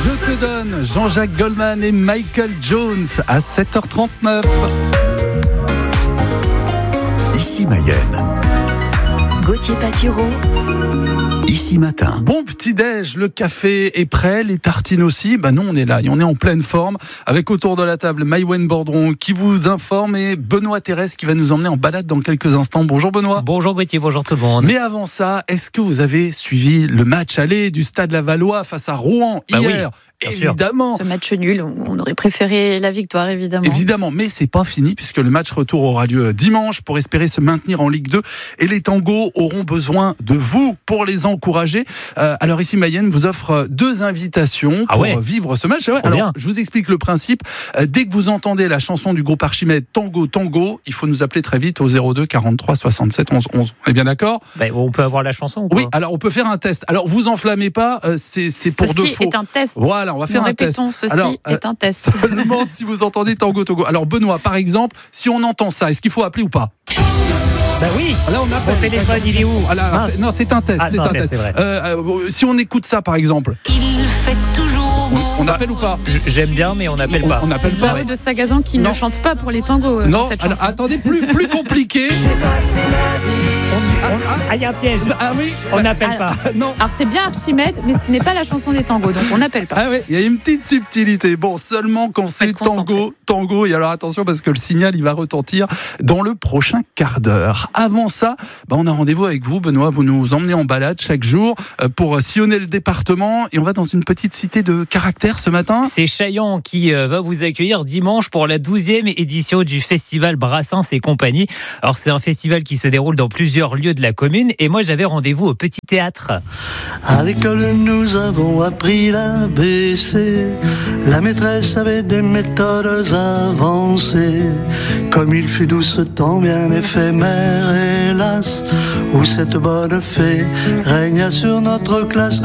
Je te donne Jean-Jacques Goldman et Michael Jones à 7h39. Ici Mayenne. Gauthier Patureau. Ici Matin. Bon petit-déj, le café est prêt, les tartines aussi. Nous on est là et on est en pleine forme avec autour de la table Maïwenn Bordron qui vous informe et Benoît Thérèse qui va nous emmener en balade dans quelques instants. Bonjour Benoît. Bonjour Gauthier, bonjour tout le monde. Mais avant ça, est-ce que vous avez suivi le match aller du Stade Lavallois face à Rouen hier? Oui, évidemment. Ce match nul, on aurait préféré la victoire évidemment. Évidemment, mais c'est pas fini puisque le match retour aura lieu dimanche pour espérer se maintenir en Ligue 2 et les tangos auront besoin de vous pour les encourager. Alors ici Mayenne vous offre 2 invitations pour vivre ce match. Alors je vous explique le principe. Dès que vous entendez la chanson du groupe Archimède Tango Tango, il faut nous appeler très vite au 02 43 67 11 11. On est bien d'accord? On peut avoir la chanson ou quoi? Oui, alors on peut faire un test. Alors vous enflammez pas, c'est pour de faux. Ceci est un test. Voilà, on va faire un test. Ceci est un test. Seulement si vous entendez Tango Tango. Alors Benoît, par exemple, si on entend ça, est-ce qu'il faut appeler ou pas? Oui. Là, on appelle. Mon téléphone, il est où? Non, c'est un test. C'est un test. C'est vrai. Si on écoute ça, par exemple. Il fait toujours beau. On appelle ou pas? J'aime bien, mais on n'appelle pas. On n'appelle pas. De Sagazan qui ne chante pas pour les tangos. Non, cette alors, chanson. attendez, plus compliqué. Il y a un piège. Ah oui. On n'appelle pas. Non. Alors c'est bien Archimède, mais ce n'est pas la chanson des tangos, donc on n'appelle pas. Ah oui, il y a une petite subtilité. Bon, seulement quand c'est tango. Et alors attention parce que le signal, il va retentir dans le prochain quart d'heure. Avant ça, on a rendez-vous avec vous, Benoît. Vous nous emmenez en balade chaque jour pour sillonner le département. Et on va dans une petite cité de caractère ce matin. C'est Chaillon qui va vous accueillir dimanche pour la 12e édition du festival Brassens et compagnie. Alors c'est un festival qui se déroule dans plusieurs lieux de la commune. Et moi j'avais rendez-vous au Petit Théâtre. À l'école nous avons appris l'ABC. La maîtresse avait des méthodes avancées. Comme il fut doux ce temps bien éphémère, hélas, où cette bonne fée régna sur notre classe,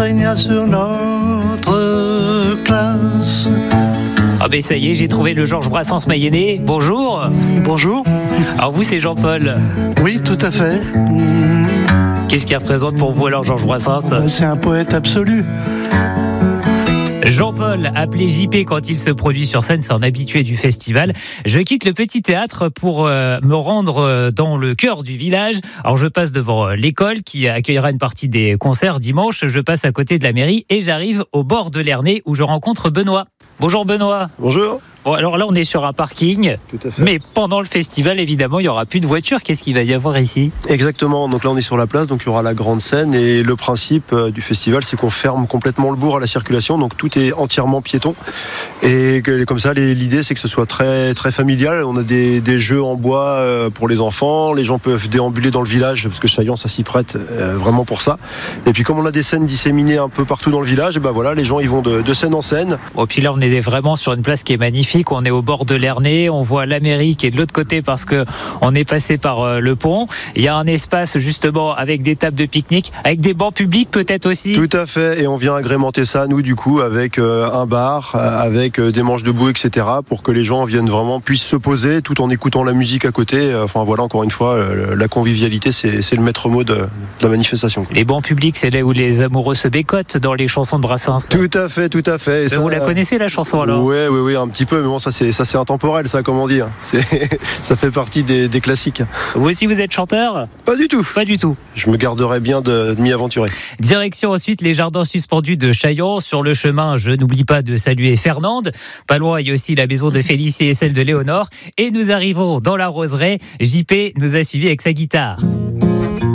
Ça y est, j'ai trouvé le Georges Brassens mayennais. Bonjour. Bonjour. Alors vous, c'est Jean-Paul. Oui, tout à fait. Qu'est-ce qu'il représente pour vous alors, Georges Brassens? C'est un poète absolu. Jean-Paul, appelé JP quand il se produit sur scène, c'est un habitué du festival. Je quitte le Petit Théâtre pour me rendre dans le cœur du village. Alors je passe devant l'école qui accueillera une partie des concerts dimanche. Je passe à côté de la mairie et j'arrive au bord de l'Ernée où je rencontre Benoît. Bonjour Benoît. Bonjour. Bon, alors là, on est sur un parking. Tout à fait. Mais pendant le festival, évidemment, il n'y aura plus de voitures. Qu'est-ce qu'il va y avoir ici? Exactement. Donc là, on est sur la place. Donc il y aura la grande scène. Et le principe du festival, c'est qu'on ferme complètement le bourg à la circulation. Donc tout est entièrement piéton. Et comme ça, l'idée, c'est que ce soit très, très familial. On a des jeux en bois pour les enfants. Les gens peuvent déambuler dans le village parce que Chaillon, ça s'y prête vraiment pour ça. Et puis comme on a des scènes disséminées un peu partout dans le village, voilà, les gens, ils vont de scène en scène. Bon, puis là, on est vraiment sur une place qui est magnifique. On est au bord de l'Ernée, on voit la mairie qui est de l'autre côté parce que on est passé par le pont. Il y a un espace justement avec des tables de pique-nique, avec des bancs publics peut-être aussi. Tout à fait, et on vient agrémenter ça, nous, du coup, avec un bar, avec des manches debout, etc., pour que les gens puissent se poser tout en écoutant la musique à côté. Enfin voilà, encore une fois, la convivialité, c'est le maître mot de la manifestation. Les bancs publics, c'est là où les amoureux se bécotent dans les chansons de Brassens. Tout à fait. Et ça, vous la connaissez la chanson alors? Oui, un petit peu, mais bon, ça c'est intemporel, ça, comment dire. Ça fait partie des classiques. Vous aussi, vous êtes chanteur? Pas du tout. Pas du tout. Je me garderais bien de m'y aventurer. Direction ensuite les jardins suspendus de Chaillon. Sur le chemin, je n'oublie pas de saluer Fernande. Pas loin, il y a aussi la maison de Félicie et celle de Léonore. Et nous arrivons dans la roseraie. JP nous a suivis avec sa guitare.